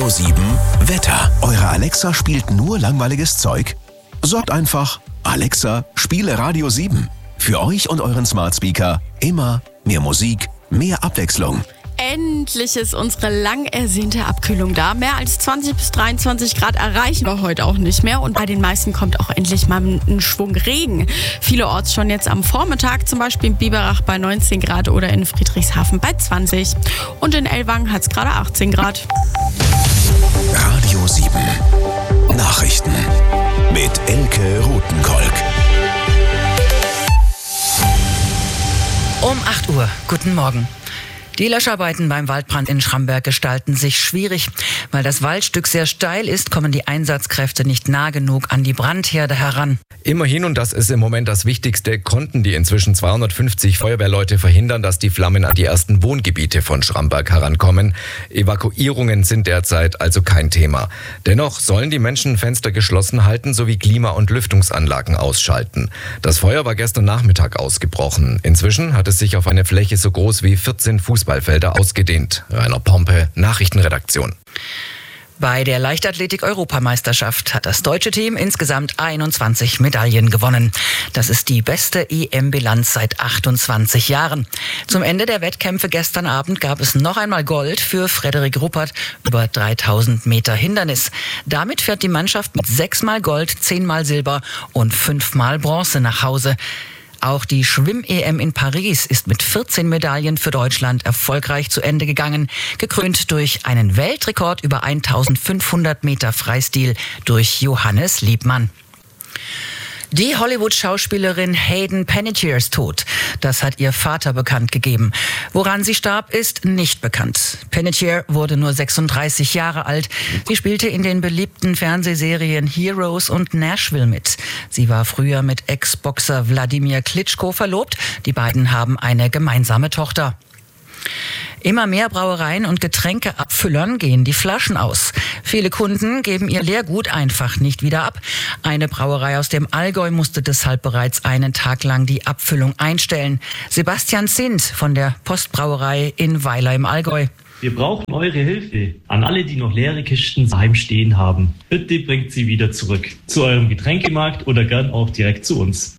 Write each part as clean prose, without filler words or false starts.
Radio 7 Wetter. Eure Alexa spielt nur langweiliges Zeug? Sorgt einfach, Alexa, spiele Radio 7. Für euch und euren Smart Speaker immer mehr Musik, mehr Abwechslung. Endlich ist unsere lang ersehnte Abkühlung da. Mehr als 20 bis 23 Grad erreichen wir heute auch nicht mehr. Und bei den meisten kommt auch endlich mal ein Schwung Regen. Vielerorts schon jetzt am Vormittag, zum Beispiel in Biberach bei 19 Grad oder in Friedrichshafen bei 20. Und in Ellwangen hat es gerade 18 Grad. Radio 7 Nachrichten mit Elke Rothenkolk. Um 8 Uhr. Guten Morgen. Die Löscharbeiten beim Waldbrand in Schramberg gestalten sich schwierig. Weil das Waldstück sehr steil ist, kommen die Einsatzkräfte nicht nah genug an die Brandherde heran. Immerhin, und das ist im Moment das Wichtigste, konnten die inzwischen 250 Feuerwehrleute verhindern, dass die Flammen an die ersten Wohngebiete von Schramberg herankommen. Evakuierungen sind derzeit also kein Thema. Dennoch sollen die Menschen Fenster geschlossen halten sowie Klima- und Lüftungsanlagen ausschalten. Das Feuer war gestern Nachmittag ausgebrochen. Inzwischen hat es sich auf eine Fläche so groß wie 14 Fußballfelder ausgedehnt. Rainer Pompe, Nachrichtenredaktion. Bei der Leichtathletik-Europameisterschaft hat das deutsche Team insgesamt 21 Medaillen gewonnen. Das ist die beste EM-Bilanz seit 28 Jahren. Zum Ende der Wettkämpfe gestern Abend gab es noch einmal Gold für Frederik Ruppert über 3000 Meter Hindernis. Damit fährt die Mannschaft mit 6-mal Gold, 10-mal Silber und 5-mal Bronze nach Hause. Auch die Schwimm-EM in Paris ist mit 14 Medaillen für Deutschland erfolgreich zu Ende gegangen, gekrönt durch einen Weltrekord über 1500 Meter Freistil durch Johannes Liebmann. Die Hollywood-Schauspielerin Hayden Panettiere ist tot. Das hat ihr Vater bekannt gegeben. Woran sie starb, ist nicht bekannt. Panettiere wurde nur 36 Jahre alt. Sie spielte in den beliebten Fernsehserien Heroes und Nashville mit. Sie war früher mit Ex-Boxer Wladimir Klitschko verlobt. Die beiden haben eine gemeinsame Tochter. Immer mehr Brauereien und Getränkeabfüllern gehen die Flaschen aus. Viele Kunden geben ihr Leergut einfach nicht wieder ab. Eine Brauerei aus dem Allgäu musste deshalb bereits einen Tag lang die Abfüllung einstellen. Sebastian Zint von der Postbrauerei in Weiler im Allgäu. Wir brauchen eure Hilfe an alle, die noch leere Kisten daheim stehen haben. Bitte bringt sie wieder zurück zu eurem Getränkemarkt oder gern auch direkt zu uns.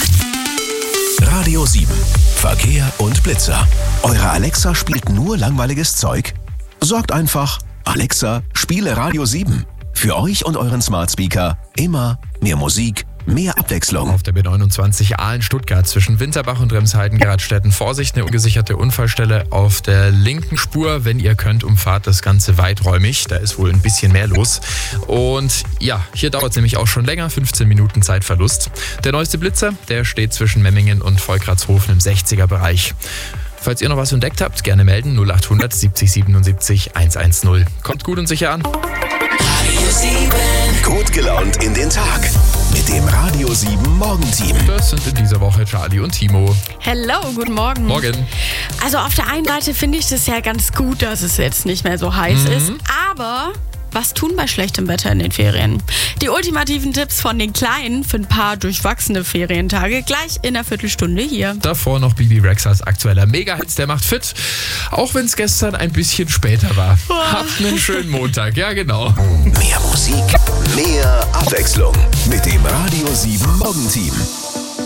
Radio 7 Verkehr und Blitzer. Eure Alexa spielt nur langweiliges Zeug? Sorgt einfach, Alexa, spiele Radio 7. Für euch und euren Smart Speaker immer mehr Musik, mehr Abwechslung. Auf der B29 Aalen-Stuttgart zwischen Winterbach und Remsheiden-Geradstetten. Vorsicht, eine ungesicherte Unfallstelle auf der linken Spur. Wenn ihr könnt, umfahrt das Ganze weiträumig. Da ist wohl ein bisschen mehr los. Und ja, hier dauert es nämlich auch schon länger. 15 Minuten Zeitverlust. Der neueste Blitzer, der steht zwischen Memmingen und Volkratshofen im 60er-Bereich. Falls ihr noch was entdeckt habt, gerne melden. 0800 70 77 110. Kommt gut und sicher an. Radio 7. Gut gelaunt in den Tag. Mit dem Radio 7 Morgenteam. Das sind in dieser Woche Charlie und Timo. Hello, guten Morgen. Morgen. Also auf der einen Seite finde ich das ja ganz gut, dass es jetzt nicht mehr so heiß ist. Aber was tun bei schlechtem Wetter in den Ferien? Die ultimativen Tipps von den Kleinen für ein paar durchwachsene Ferientage gleich in einer Viertelstunde hier. Davor noch Bibi Rexhas aktueller Mega-Hits, der macht fit. Auch wenn es gestern ein bisschen später war. Habt einen schönen Montag, ja genau. Mehr Musik, mehr Abwechslung. Mit dem Radio 7 Morgenteam.